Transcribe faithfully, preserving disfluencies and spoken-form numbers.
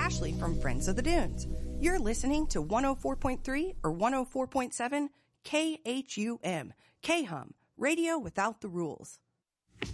Ashley from Friends of the Dunes. You're listening to one oh four point three or one oh four point seven K H U M, K-Hum, Radio Without the Rules.